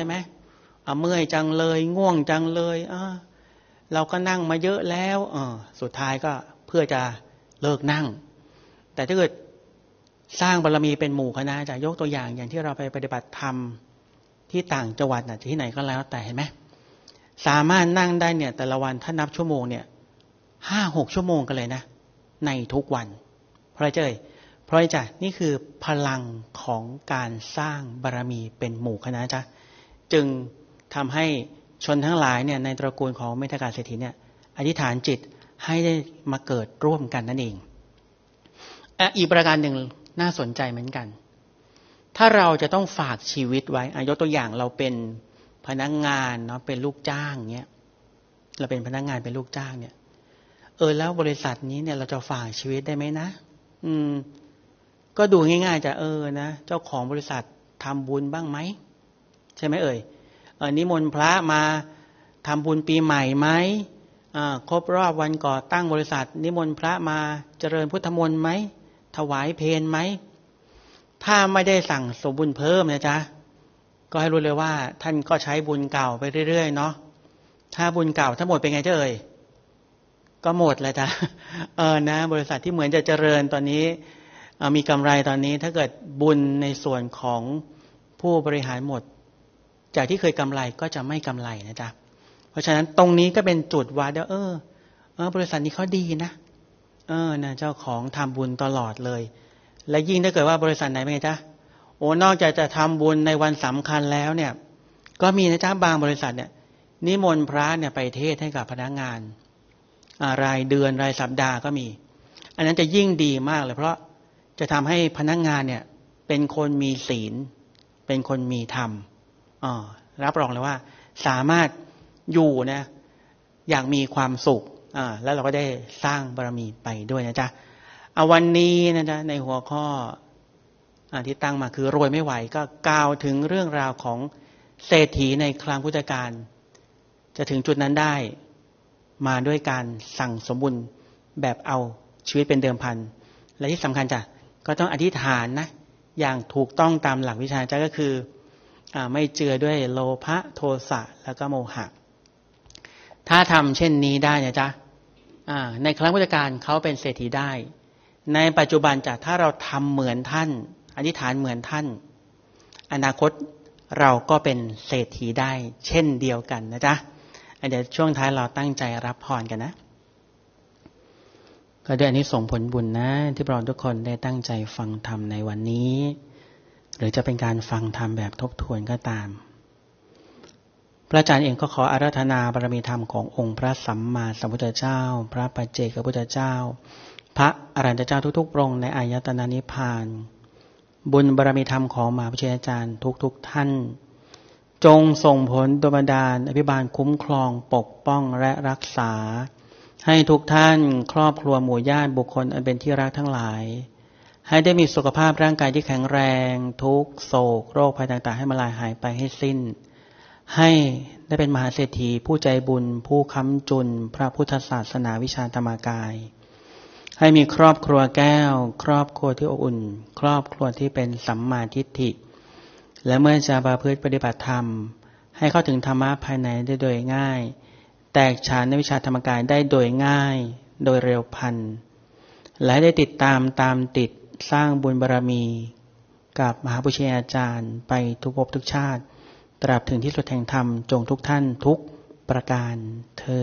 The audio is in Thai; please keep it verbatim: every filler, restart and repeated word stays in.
ช่ไหมเมื่อยจังเลยง่วงจังเลยเออเราก็นั่งมาเยอะแล้วเออสุดท้ายก็เพื่อจะเลิกนั่งแต่ถ้าเกิดสร้างบารมีเป็นหมู่คณะจะยกตัวอย่างอย่างที่เราไปปฏิบัติธรรมที่ต่างจังหวัดน่ะที่ไหนก็แล้วแต่เห็นไหมสามารถนั่งได้เนี่ยแต่ละวันถ้านับชั่วโมงเนี่ยห้าหกชั่วโมงกันเลยนะในทุกวันเพราะอะไรเจ้ยเพราะจ้ะนี่คือพลังของการสร้างบารมีเป็นหมู่คณะจ้ะจึงทำให้ชนทั้งหลายเนี่ยในตระกูลของเมธากาเศรษฐีเนี่ยอธิษฐานจิตให้ได้มาเกิดร่วมกันนั่นเองอีกประการหนึ่งน่าสนใจเหมือนกันถ้าเราจะต้องฝากชีวิตไว้ยกตัวอย่างเราเป็นพนักงานเนาะเป็นลูกจ้างเนี้ยเราเป็นพนักงานเป็นลูกจ้างเนี่ยเออแล้วบริษัทนี้เนี่ยเราจะฝากชีวิตได้ไหมนะอืมก็ดูง่ายๆจะเออนะเจ้าของบริษัททำบุญบ้างไหมใช่ไหมเอ่ยเออนิมนต์พระมาทำบุญปีใหม่ไหมอ่าครบรอบวันก่อตั้งบริษัทนิมนต์พระมาเจริญพุทธมนต์ไหมถวายเพลไหมถ้าไม่ได้สั่งสมบุญเพิ่มนะจ๊ะก็ให้รู้เลยว่าท่านก็ใช้บุญเก่าไปเรื่อยๆเนาะถ้าบุญเก่าทั้งหมดเป็นไงเจ้าเอ่ยก็หมดเลยจ้ะเออนะบริษัทที่เหมือนจะเจริญตอนนี้มีกำไรตอนนี้ถ้าเกิดบุญในส่วนของผู้บริหารหมดจากที่เคยกำไรก็จะไม่กำไรนะจ๊ะเพราะฉะนั้นตรงนี้ก็เป็นจุดวัดว่าเออเออบริษัทนี้เขาดีนะเออนะเจ้าของทำบุญตลอดเลยและยิ่งถ้าเกิดว่าบริษัทไหนเป็นไงจ๊ะโอ้นอกจากจะทำบุญในวันสำคัญแล้วเนี่ยก็มีนะจ๊ะบางบริษัทเนี่ยนิมนต์พระเนี่ยไปเทศให้กับพนักงานรายเดือนรายสัปดาห์ก็มีอันนั้นจะยิ่งดีมากเลยเพราะจะทำให้พนักงานเนี่ยเป็นคนมีศีลเป็นคนมีธรรมอ๋อรับรองเลยว่าสามารถอยู่นะอย่างมีความสุขอ่าแล้วเราก็ได้สร้างบารมีไปด้วยนะจ๊ะเอาวันนี้นะจ๊ะในหัวข้อที่ตั้งมาคือรวยไม่ไหวก็กล่าวถึงเรื่องราวของเศรษฐีในครั้งพุทธกาลจะถึงจุดนั้นได้มาด้วยการสั่งสมบุญแบบเอาชีวิตเป็นเดิมพันและที่สำคัญจ้ะก็ต้องอธิษฐานนะอย่างถูกต้องตามหลักวิชาจ้ะก็คืออ่าไม่เจือด้วยโลภะโทสะแล้วก็โมหะถ้าทำเช่นนี้ได้นะจ๊ะอ่าในครั้งพุทธกาลเขาเป็นเศรษฐีได้ในปัจจุบันจ้ะถ้าเราทำเหมือนท่านอธิษฐานเหมือนท่านอนาคตเราก็เป็นเศรษฐีได้เช่นเดียวกันนะจ๊ะเดี๋ยวช่วงท้ายเราตั้งใจรับพรกันนะก็ด้วยอานิสงส์ผลบุญนะที่เราทุกคนได้ตั้งใจฟังธรรมในวันนี้หรือจะเป็นการฟังธรรมแบบทบทวนก็ตามพระอาจารย์เองก็ขออาราธนาบารมีธรรมขององค์พระสัมมาสัมพุทธเจ้าพระปัจเจกพุทธเจ้าพระอรหันตเจ้าทุกๆพระองค์ในอายตนะนิพพานบุญบารมีธรรมของมหาวิเชษอาจารย์ทุกๆท่านจงส่งผลดลบันดาลอภิบาลคุ้มครองปกป้องและรักษาให้ทุกท่านครอบครัวหมู่ญาติบุคคลอันเป็นที่รักทั้งหลายให้ได้มีสุขภาพร่างกายที่แข็งแรงทุกโศกโรคภัยต่างๆให้มาลายหายไปให้สิ้นให้ได้เป็นมหาเศรษฐีผู้ใจบุญผู้ค้ำจุนพระพุทธศาสนาวิชาธรรมกายให้มีครอบครัวแก้วครอบครัวที่อบอุ่นครอบครัวที่เป็นสัมมาทิฏฐิและเมื่อจะประพฤติปฏิบัติธรรมให้เข้าถึงธรรมะภายในได้โดยง่ายแตกฉานในวิชาธรรมกายได้โดยง่ายโดยเร็วพลันและได้ติดตามตามติดสร้างบุญบารมีกับมหาปุชญาจารย์ไปทุกภพทุกชาติตราบถึงที่สุดแห่งธรรมจงทุกท่านทุกประการเทอญ